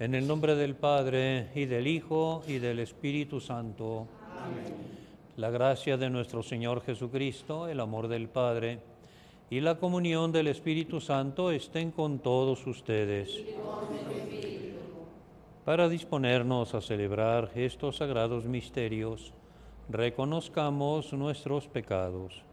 En el nombre del Padre, y del Hijo, y del Espíritu Santo. Amén. La gracia de nuestro Señor Jesucristo, el amor del Padre, y la comunión del Espíritu Santo estén con todos ustedes. Para disponernos a celebrar estos sagrados misterios, reconozcamos nuestros pecados.